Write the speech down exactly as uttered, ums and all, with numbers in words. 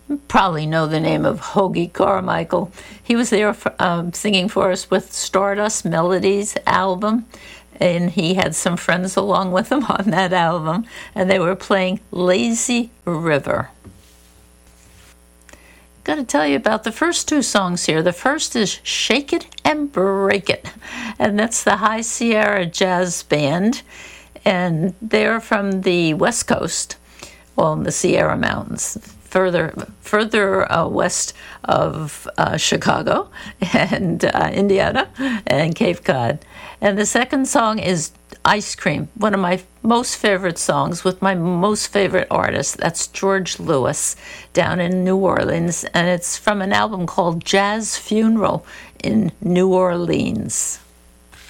Probably know the name of Hoagy Carmichael. He was there for, um, singing for us with Stardust Melodies album, and he had some friends along with him on that album, and they were playing Lazy River. Got to tell you about the first two songs here. The first is Shake It and Break It, and that's the High Sierra Jazz Band, and they're from the West Coast, well, in the Sierra Mountains, further further uh, west of uh, Chicago and uh, Indiana and Cape Cod. And the second song is Ice Cream, one of my most favorite songs with my most favorite artist. That's George Lewis down in New Orleans, and it's from an album called Jazz Funeral in New Orleans.